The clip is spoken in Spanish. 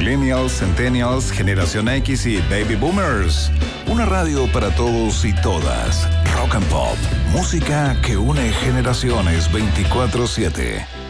Millennials, Centennials, Generación X y Baby Boomers. Una radio para todos y todas. Rock and Pop. Música que une generaciones 24/7.